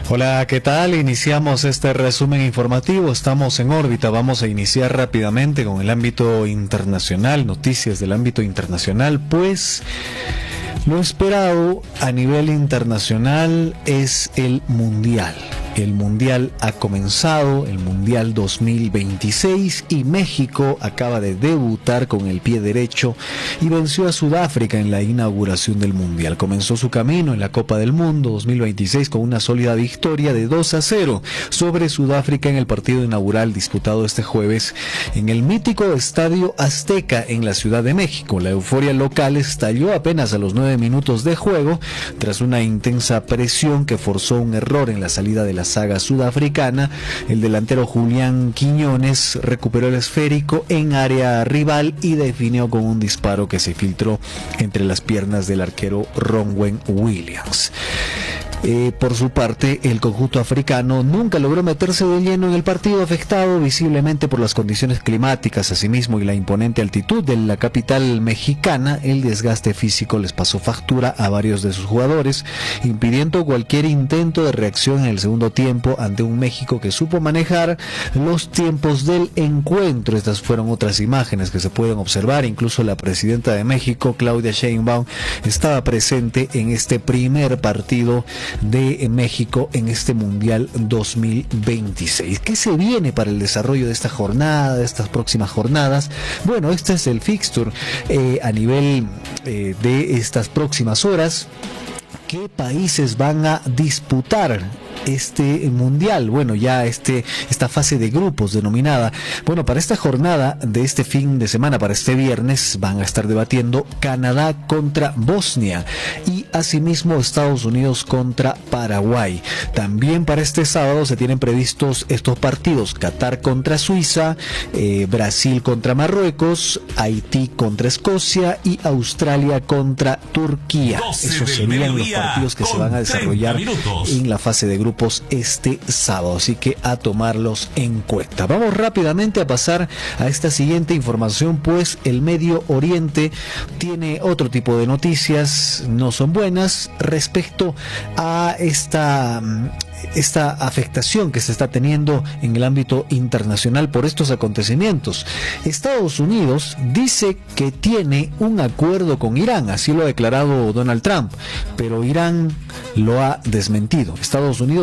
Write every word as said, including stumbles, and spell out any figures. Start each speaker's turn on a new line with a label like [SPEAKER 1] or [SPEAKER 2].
[SPEAKER 1] Hola, ¿qué tal? Iniciamos este resumen informativo. Estamos en órbita. Vamos a iniciar rápidamente con el ámbito internacional, noticias del ámbito internacional, pues lo esperado a nivel internacional es el Mundial. El Mundial ha comenzado, el Mundial dos mil veintiséis, y México acaba de debutar con el pie derecho y venció a Sudáfrica en la inauguración del Mundial. Comenzó su camino en la Copa del Mundo dos mil veintiséis con una sólida victoria de dos a cero sobre Sudáfrica en el partido inaugural disputado este jueves en el mítico Estadio Azteca en la Ciudad de México. La euforia local estalló apenas a los nueve minutos de juego tras una intensa presión que forzó un error en la salida de la saga sudafricana. El delantero Julián Quiñones recuperó el esférico en área rival y definió con un disparo que se filtró entre las piernas del arquero Ronwen Williams. Eh, por su parte, el conjunto africano nunca logró meterse de lleno en el partido, afectado visiblemente por las condiciones climáticas, asimismo, y la imponente altitud de la capital mexicana. El desgaste físico les pasó factura a varios de sus jugadores, impidiendo cualquier intento de reacción en el segundo tiempo ante un México que supo manejar los tiempos del encuentro. Estas fueron otras imágenes que se pueden observar. Incluso la presidenta de México, Claudia Sheinbaum, estaba presente en este primer partido de México en este Mundial dos mil veintiséis. ¿Qué se viene para el desarrollo de esta jornada, de estas próximas jornadas? Bueno, este es el fixture eh, a nivel eh, de estas próximas horas. ¿Qué países van a disputar este mundial? Bueno, ya este esta fase de grupos denominada. Bueno, para esta jornada de este fin de semana, para este viernes, van a estar debatiendo Canadá contra Bosnia y asimismo Estados Unidos contra Paraguay. También para este sábado se tienen previstos estos partidos: Qatar contra Suiza, eh, Brasil contra Marruecos, Haití contra Escocia y Australia contra Turquía. Esos serían los partidos que se van a desarrollar en la fase de grupos este sábado, así que a tomarlos en cuenta. Vamos rápidamente a pasar a esta siguiente información, pues el Medio Oriente tiene otro tipo de noticias, no son buenas respecto a esta esta afectación que se está teniendo en el ámbito internacional por estos acontecimientos. Estados Unidos dice que tiene un acuerdo con Irán, así lo ha declarado Donald Trump, pero Irán lo ha desmentido. Estados Unidos